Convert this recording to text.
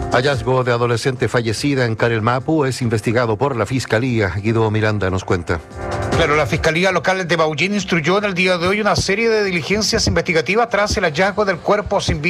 Hallazgo de adolescente fallecida en Carelmapu es investigado por la Fiscalía. Guido Miranda nos cuenta. Claro, la Fiscalía Local de Maullín instruyó en el día de hoy una serie de diligencias investigativas tras el hallazgo del cuerpo sin vida